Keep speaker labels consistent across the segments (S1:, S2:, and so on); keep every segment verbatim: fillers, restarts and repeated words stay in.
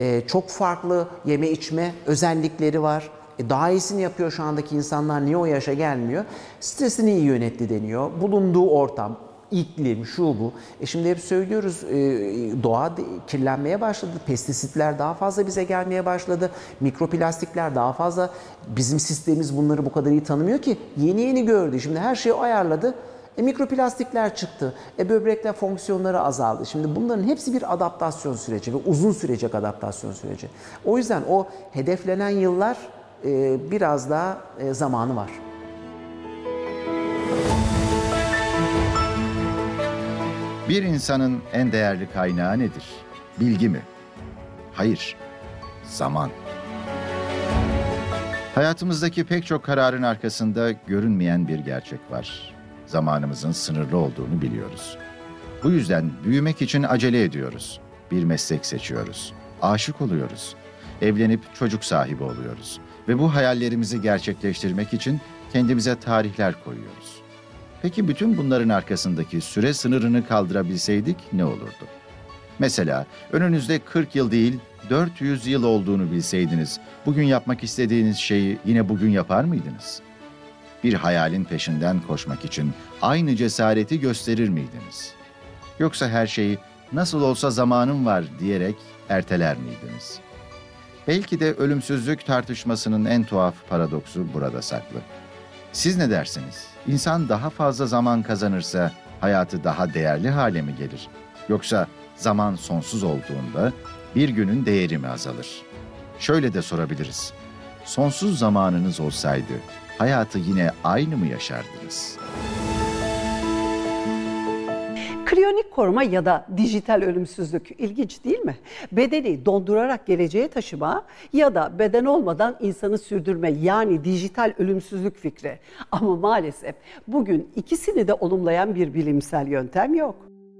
S1: E, çok farklı yeme içme özellikleri var. E, daha iyisini yapıyor şu andaki insanlar. Niye o yaşa gelmiyor? Stresini iyi yönetti deniyor. Bulunduğu ortam, iklim, şu bu. E şimdi hep söylüyoruz, e, doğa kirlenmeye başladı. Pestisitler daha fazla bize gelmeye başladı. Mikroplastikler daha fazla. Bizim sistemimiz bunları bu kadar iyi tanımıyor ki. Yeni yeni gördü. Şimdi her şeyi ayarladı. E, mikroplastikler çıktı. E, böbrekler fonksiyonları azaldı. Şimdi bunların hepsi bir adaptasyon süreci ve uzun sürecek adaptasyon süreci. O yüzden o hedeflenen yıllar e, biraz daha e, zamanı var.
S2: Bir insanın en değerli kaynağı nedir? Bilgi mi? Hayır, zaman. Hayatımızdaki pek çok kararın arkasında görünmeyen bir gerçek var. Zamanımızın sınırlı olduğunu biliyoruz. Bu yüzden büyümek için acele ediyoruz. Bir meslek seçiyoruz. Aşık oluyoruz. Evlenip çocuk sahibi oluyoruz. Ve bu hayallerimizi gerçekleştirmek için kendimize tarihler koyuyoruz. Peki bütün bunların arkasındaki süre sınırını kaldırabilseydik ne olurdu? Mesela önünüzde kırk yıl değil dört yüz yıl olduğunu bilseydiniz, bugün yapmak istediğiniz şeyi yine bugün yapar mıydınız? Bir hayalin peşinden koşmak için aynı cesareti gösterir miydiniz? Yoksa her şeyi nasıl olsa zamanım var diyerek erteler miydiniz? Belki de ölümsüzlük tartışmasının en tuhaf paradoksu burada saklı. Siz ne dersiniz? İnsan daha fazla zaman kazanırsa hayatı daha değerli hale mi gelir? Yoksa zaman sonsuz olduğunda bir günün değeri mi azalır? Şöyle de sorabiliriz. Sonsuz zamanınız olsaydı hayatı yine aynı mı yaşardınız?
S3: Kriyonik koruma ya da dijital ölümsüzlük ilginç değil mi? Bedeni dondurarak geleceğe taşıma ya da beden olmadan insanı sürdürme, yani dijital ölümsüzlük fikri. Ama maalesef bugün ikisini de olumlayan bir bilimsel yöntem yok.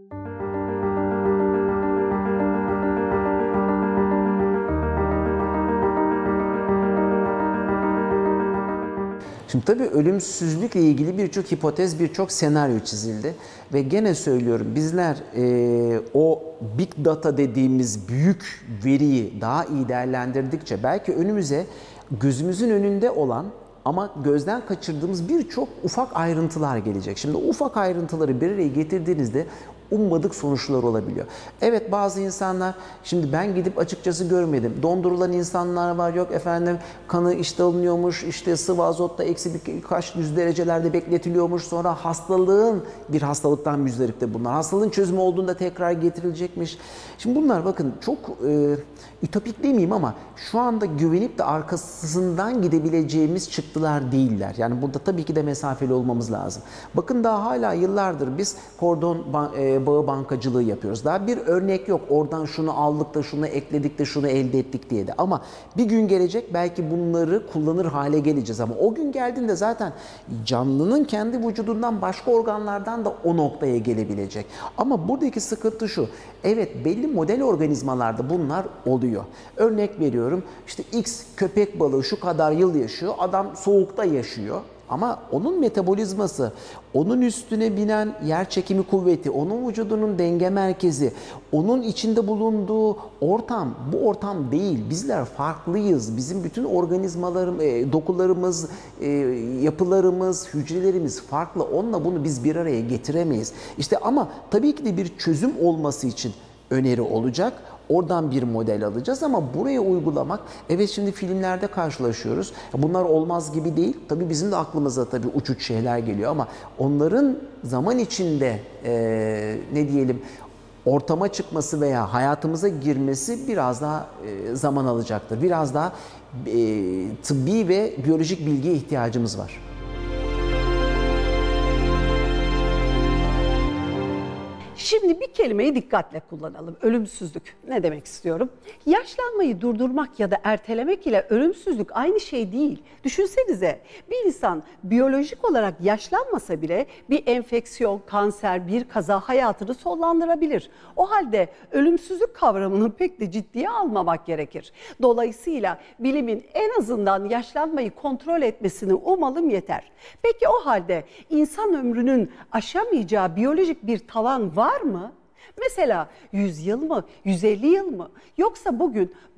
S1: Şimdi tabii ölümsüzlükle ilgili birçok hipotez, birçok senaryo çizildi. Ve gene söylüyorum, bizler e, o big data dediğimiz büyük veriyi daha iyi değerlendirdikçe belki önümüze gözümüzün önünde olan ama gözden kaçırdığımız birçok ufak ayrıntılar gelecek. Şimdi o ufak ayrıntıları bir araya getirdiğinizde ummadık sonuçlar olabiliyor. Evet, bazı insanlar, şimdi ben gidip açıkçası görmedim. Dondurulan insanlar var, yok efendim kanı işte alınıyormuş, işte sıvı azotta eksi birkaç yüz derecelerde bekletiliyormuş, sonra hastalığın bir hastalıktan müzdarip de bunlar. Hastalığın çözümü olduğunda tekrar getirilecekmiş. Şimdi bunlar bakın çok e, ütopik demeyeyim ama şu anda güvenip de arkasından gidebileceğimiz çıktılar değiller. Yani burada tabii ki de mesafeli olmamız lazım. Bakın daha hala yıllardır biz kordon e, bağı bankacılığı yapıyoruz. Daha bir örnek yok. Oradan şunu aldık da şunu ekledik de şunu elde ettik diye de. Ama bir gün gelecek, belki bunları kullanır hale geleceğiz. Ama o gün geldiğinde zaten canlının kendi vücudundan başka organlardan da o noktaya gelebilecek. Ama buradaki sıkıntı şu. Evet, belli model organizmalarda bunlar oluyor. Örnek veriyorum, işte X köpek balığı şu kadar yıl yaşıyor. Adam soğukta yaşıyor. Ama onun metabolizması, onun üstüne binen yer çekimi kuvveti, onun vücudunun denge merkezi, onun içinde bulunduğu ortam, bu ortam değil. Bizler farklıyız. Bizim bütün organizmalarımız, dokularımız, yapılarımız, hücrelerimiz farklı. Onunla bunu biz bir araya getiremeyiz. İşte ama tabii ki de bir çözüm olması için öneri olacak. Oradan bir model alacağız ama buraya uygulamak, evet şimdi filmlerde karşılaşıyoruz. Bunlar olmaz gibi değil. Tabii bizim de aklımıza tabii uçuç şeyler geliyor ama onların zaman içinde e, ne diyelim ortama çıkması veya hayatımıza girmesi biraz daha e, zaman alacaktır. Biraz daha e, tıbbi ve biyolojik bilgiye ihtiyacımız var.
S3: Şimdi bir kelimeyi dikkatle kullanalım. Ölümsüzlük. Ne demek istiyorum? Yaşlanmayı durdurmak ya da ertelemek ile ölümsüzlük aynı şey değil. Düşünsenize, bir insan biyolojik olarak yaşlanmasa bile bir enfeksiyon, kanser, bir kaza hayatını sonlandırabilir. O halde ölümsüzlük kavramını pek de ciddiye almamak gerekir. Dolayısıyla bilimin en azından yaşlanmayı kontrol etmesini umalım yeter. Peki o halde insan ömrünün aşamayacağı biyolojik bir tavan var mı? Mesela yüz yıl mı, yüz elli yıl mı? Yoksa bugün